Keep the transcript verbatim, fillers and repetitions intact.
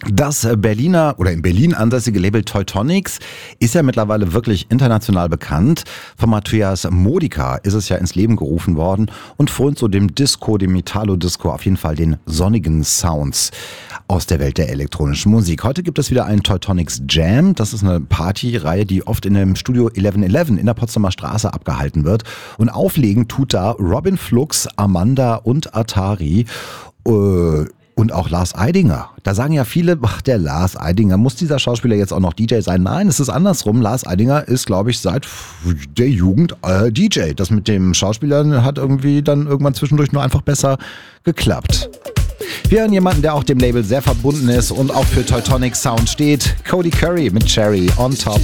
Das Berliner oder in Berlin ansässige Label Teutonics ist ja mittlerweile wirklich international bekannt. Von Matthias Modica ist es ja ins Leben gerufen worden und frönt so dem Disco, dem Italo-Disco, auf jeden Fall den sonnigen Sounds aus der Welt der elektronischen Musik. Heute gibt es wieder einen Teutonics Jam. Das ist eine Partyreihe, die oft in dem Studio elf elf in der Potsdamer Straße abgehalten wird. Und auflegen tut da Robin Flux, Amanda und Atari. Äh, Und auch Lars Eidinger. Da sagen ja viele, ach, der Lars Eidinger, muss dieser Schauspieler jetzt auch noch D J sein? Nein, es ist andersrum. Lars Eidinger ist, glaube ich, seit der Jugend äh, D J. Das mit dem Schauspieler hat irgendwie dann irgendwann zwischendurch nur einfach besser geklappt. Wir hören jemanden, der auch dem Label sehr verbunden ist und auch für Teutonic Sound steht. Cody Curry mit Cherry on Top.